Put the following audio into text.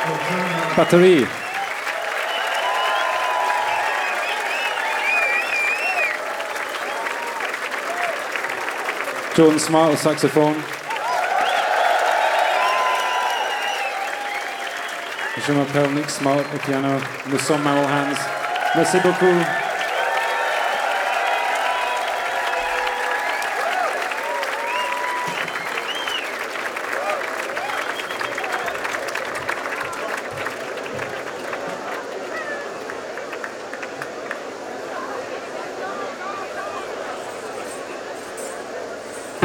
Batterie. Jordan Smart au saxophone. Je m'appelle Nick Smart au piano. Nous sommes Marrow Hands. Merci beaucoup.